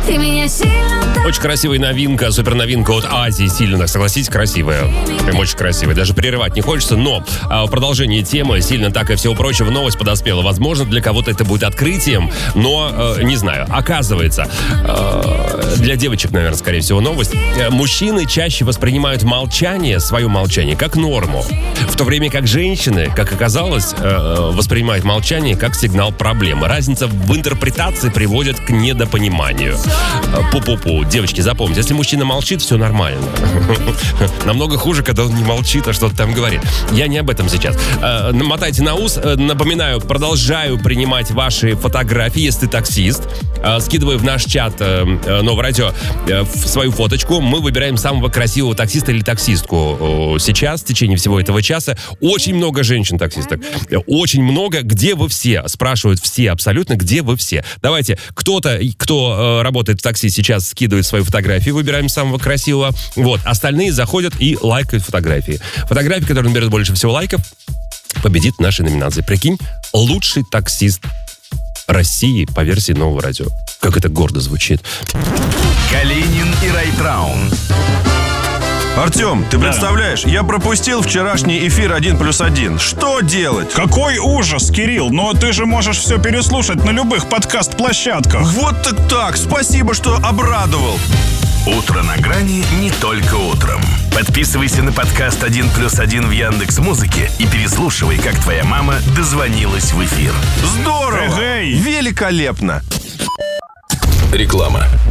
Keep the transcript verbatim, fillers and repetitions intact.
Ты меня сильно так... Очень красивая новинка, супер новинка от Азии. Сильно, согласитесь, красивая. Прям очень красивая. Даже прерывать не хочется, но а, в продолжении темы сильно так и всего прочего новость подоспела. Возможно, для кого-то это будет открытием, но э, не знаю. Оказывается, э, для девочек, наверное, скорее всего, новость. Мужчины чаще воспринимают молчание, свое молчание, как норму. В то время как женщины, как оказалось, э, воспринимают молчание как сигнал проблемы. Разница в интерпретации приводит к недопониманию. Пу-пу-пу. Девочки, запомните, если мужчина молчит, все нормально. Намного хуже, когда он не молчит, а что-то там говорит. Я не об этом сейчас. Э, мотайте на ус. Напоминаю, продолжаю принимать ваши фотографии, если ты таксист. Э, скидывай в наш чат э, Нового радио э, свою фоточку. Мы выбираем самого красивого таксиста или таксистку. Э, сейчас, в течение всего этого часа, очень много женщин-таксисток. Очень много. Где вы все? Спрашивают все абсолютно, где вы все? Давайте, кто-то, кто э, работает в такси, сейчас скидывает свою фотографию, выбираем самого красивого. Вот, остальные заходят и лайкают фотографии. Фотография, которая наберет больше всего лайков, победит в нашей номинации. Прикинь, лучший таксист России по версии Нового радио. Как это гордо звучит. Калинин и Райтраун. Артем, ты представляешь, я пропустил вчерашний эфир один плюс один. Что делать? Какой ужас, Кирилл! Но ты же можешь все переслушать на любых подкаст-площадках. Вот так так, спасибо, что обрадовал. Утро на грани не только утром. Подписывайся на подкаст один плюс один в Яндекс.Музыке и переслушивай, как твоя мама дозвонилась в эфир. Здорово! Эй-эй! Великолепно! Реклама.